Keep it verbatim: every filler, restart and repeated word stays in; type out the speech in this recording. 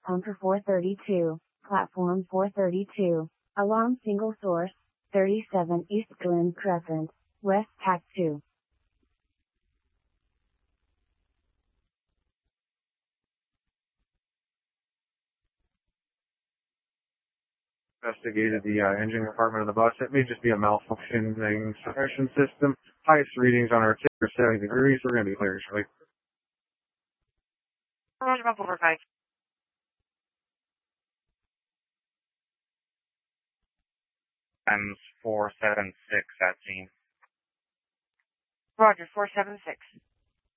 Pump for four thirty-two, Platform four thirty-two, Alarm Single Source, thirty-seven East Glen Crescent, West Tac two. Investigated the uh, engine compartment of the bus. It may just be a malfunctioning suppression system. Highest readings on our ticker seventy degrees. We're going to be clear shortly. Roger, one four five. Times four seven six at scene. Roger, four seven six.